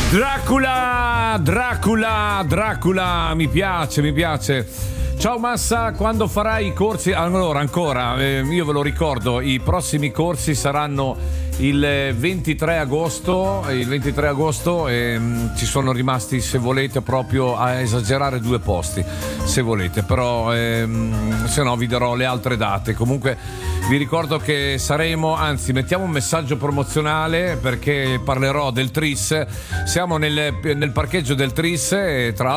Dracula, mi piace. Ciao Massa, quando farai i corsi? Allora, ancora, io ve lo ricordo, i prossimi corsi saranno il 23 agosto. Il 23 agosto ci sono rimasti, se volete, proprio a esagerare 2 posti, se volete, però se no vi darò le altre date. Comunque vi ricordo che saremo, anzi mettiamo un messaggio promozionale perché parlerò del Tris. Siamo nel parcheggio del Tris e tra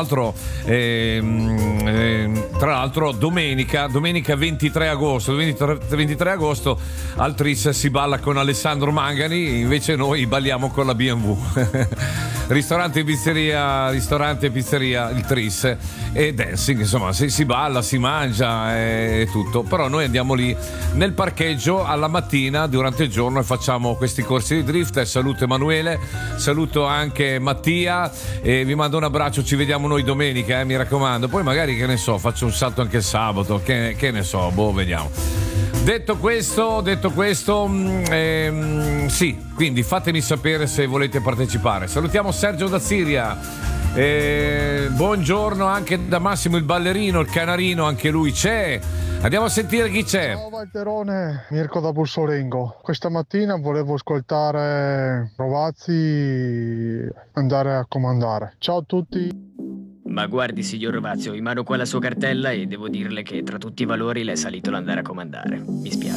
l'altro domenica 23 agosto al Tris si balla con Alessandro Mangani, invece noi balliamo con la BMW. Ristorante e pizzeria, il Tris e dancing, insomma, si balla, si mangia e tutto, però noi andiamo lì nel parcheggio alla mattina durante il giorno e facciamo questi corsi di drift. Saluto Emanuele, saluto anche Mattia e vi mando un abbraccio, ci vediamo noi domenica, mi raccomando, poi magari, che ne so, faccio un salto anche il sabato, che ne so, vediamo. Detto questo, sì, quindi fatemi sapere se volete partecipare. Salutiamo Sergio da Siria. Buongiorno anche da Massimo il ballerino, il canarino, anche lui c'è. Andiamo a sentire chi c'è. Ciao Valterone, Mirko da Bussolengo. Questa mattina volevo ascoltare Rovazzi andare a comandare. Ciao a tutti. Ma guardi, signor Rovazio, in mano qua la sua cartella e devo dirle che tra tutti i valori le è salito l'andare a comandare. Mi spiace.